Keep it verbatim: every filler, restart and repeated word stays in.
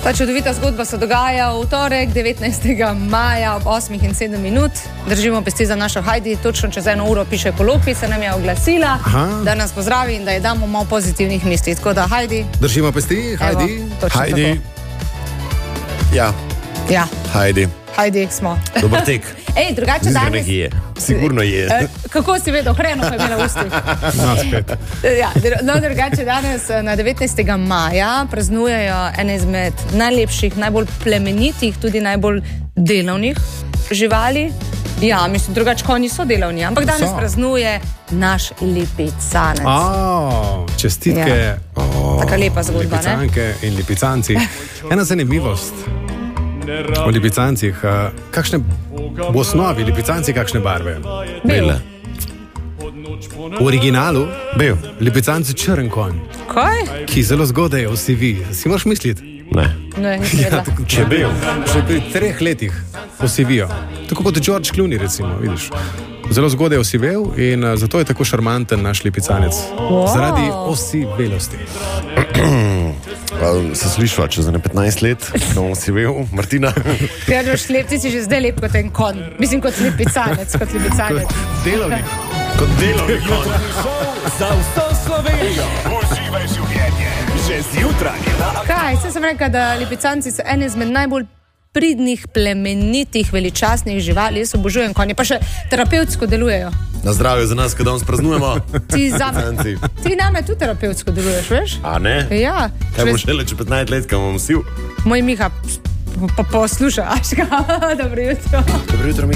Ta čudovita zgodba se dogaja v torek, devetnajstega maja ob osmih in sedem minut. Držimo pesti za našo Heidi, točno čez eno uro piše Kolopi, se nam je oglasila, Aha. da nas pozdravi in da je damo malo pozitivnih misli. Tako da, Heidi. Držimo pesti, Heidi. Evo, Heidi. Ja. Ja. Heidi. Heidi smo. Dobar tek. Ej, drugače danes... je. Sigurno je. E, kako si vedel, hreno pa je imela v ustih. No, spet. Ja, no, drugače danes na devetnajstega maja praznujejo ene izmed najlepših, najbolj plemenitih, tudi najbolj delovnih živali. Ja, mislim, drugače konji so delovni, ampak danes so. Praznuje naš lipicanec. Oh, čestitke. Ja. Oh, taka lepa zgodba, ne? Lipicanke in lipicanci. Ena zanimivost o lipicancih. Kakšne v osnovi lipicanci kakšne barve? Bele. V originalu bil lipicanci črn konj. Kaj? Ki zelo zgodaj osivi. Si moraš misliti? Ne. Ne, nisem vedela. Ja, če bil. Še pri treh letih osivijo. Tako kot George Clooney, recimo, vidiš. Zelo zgodaj je osivel in uh, zato je tako šarmanten naš lipicanec. Wow. Zaradi osivelosti. Se slišva, čez ne petnajst let, ko bom osivel, Martina. Ja, da boš lep, ti si že zdaj lep kot en kon. Mislim, kot lipicanec, kot lipicanec. Kot delovnik. Kot delovnik. Za vso Slovenijo. Uživaj življenje. Že zjutraj. Kaj, se sem rekla, da lipicanci so ene izmed najbolj pridnih, plemenitih, veličastnih živali. Jaz obožujem konje, pa še terapevtsko delujejo. Na zdravje za nas, ko danes praznujemo. Ti zame, ti name tudi terapevtsko deluješ, veš? A ne? Ja. Kaj bo šele, če petnajst let, ko bom sil? Moj Miha, pa posluša, Aška, dobro jutro. Dobro jutro,